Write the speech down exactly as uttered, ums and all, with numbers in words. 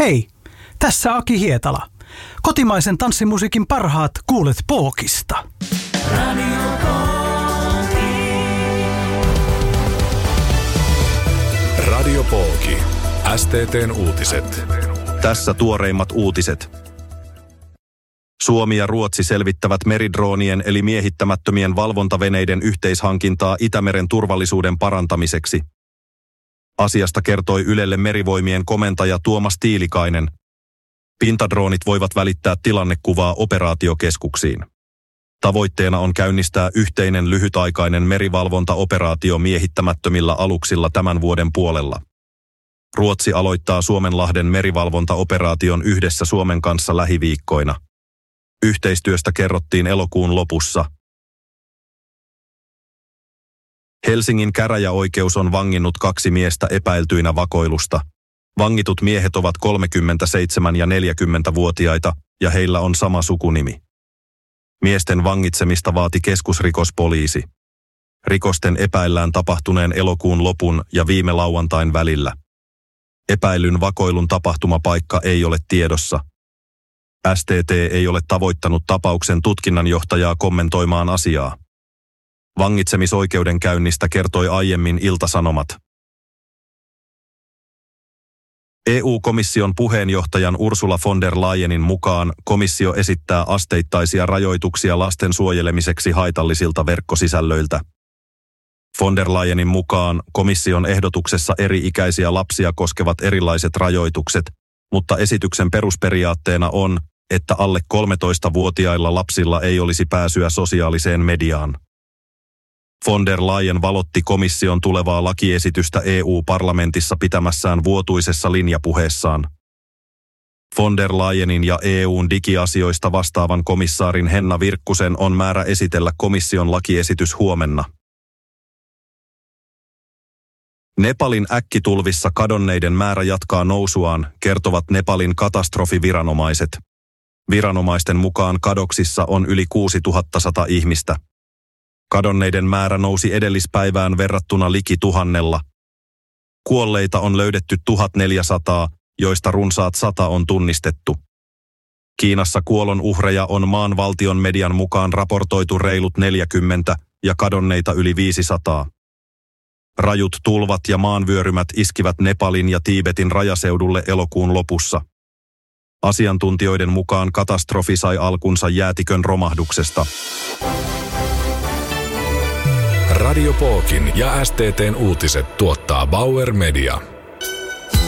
Hei, tässä Aki Hietala. Kotimaisen tanssimusiikin parhaat kuulet Pookista. Radio Pooki. Radio Pooki. S T T:n uutiset. Tässä tuoreimmat uutiset. Suomi ja Ruotsi selvittävät meridroonien eli miehittämättömien valvontaveneiden yhteishankintaa Itämeren turvallisuuden parantamiseksi. Asiasta kertoi Ylelle Merivoimien komentaja Tuomas Tiilikainen. Pintadroonit voivat välittää tilannekuvaa operaatiokeskuksiin. Tavoitteena on käynnistää yhteinen lyhytaikainen merivalvontaoperaatio miehittämättömillä aluksilla tämän vuoden puolella. Ruotsi aloittaa Suomenlahden merivalvontaoperaation yhdessä Suomen kanssa lähiviikkoina. Yhteistyöstä kerrottiin elokuun lopussa. Helsingin käräjäoikeus on vanginnut kaksi miestä epäiltyinä vakoilusta. Vangitut miehet ovat kolmekymmentäseitsemän- ja neljäkymmentävuotiaita ja heillä on sama sukunimi. Miesten vangitsemista vaati keskusrikospoliisi. Rikosten epäillään tapahtuneen elokuun lopun ja viime lauantain välillä. Epäilyn vakoilun tapahtumapaikka ei ole tiedossa. S T T ei ole tavoittanut tapauksen tutkinnanjohtajaa kommentoimaan asiaa. Vangitsemisoikeudenkäynnistä kertoi aiemmin Ilta-Sanomat. E U-komission puheenjohtajan Ursula von der Leyenin mukaan komissio esittää asteittaisia rajoituksia lasten suojelemiseksi haitallisilta verkkosisällöiltä. Von der Leyenin mukaan komission ehdotuksessa eri-ikäisiä lapsia koskevat erilaiset rajoitukset, mutta esityksen perusperiaatteena on, että alle kolmetoistavuotiailla lapsilla ei olisi pääsyä sosiaaliseen mediaan. Von der Leyen valotti komission tulevaa lakiesitystä E U-parlamentissa pitämässään vuotuisessa linjapuheessaan. Von der Leyenin ja E U:n digiasioista vastaavan komissaarin Henna Virkkusen on määrä esitellä komission lakiesitys huomenna. Nepalin äkkitulvissa kadonneiden määrä jatkaa nousuaan, kertovat Nepalin katastrofiviranomaiset. Viranomaisten mukaan kadoksissa on yli kuusituhattasata ihmistä. Kadonneiden määrä nousi edellispäivään verrattuna liki tuhannella. Kuolleita on löydetty tuhatneljäsataa, joista runsaat sata on tunnistettu. Kiinassa kuolonuhreja on maan valtion median mukaan raportoitu reilut neljäkymmentä ja kadonneita yli viisisataa. Rajut tulvat ja maanvyörymät iskivät Nepalin ja Tiibetin rajaseudulle elokuun lopussa. Asiantuntijoiden mukaan katastrofi sai alkunsa jäätikön romahduksesta. Radio Pookin ja S T T:n uutiset tuottaa Bauer Media.